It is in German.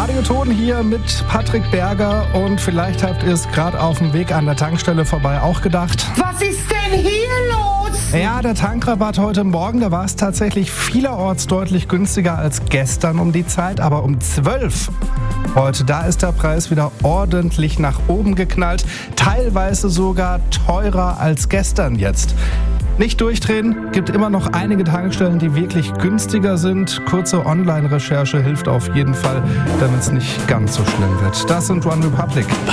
Radio Ton hier mit Patrick Berger und vielleicht habt ihr es gerade auf dem Weg an der Tankstelle vorbei auch gedacht. Was ist denn hier los? Ja, der Tankrabatt heute Morgen, da war es tatsächlich vielerorts deutlich günstiger als gestern um die Zeit, aber um 12 heute, da ist der Preis wieder ordentlich nach oben geknallt, teilweise sogar teurer als gestern jetzt. Nicht durchdrehen, gibt immer noch einige Tankstellen, die wirklich günstiger sind. Kurze Online-Recherche hilft auf jeden Fall, damit es nicht ganz so schlimm wird. Das sind OneRepublic.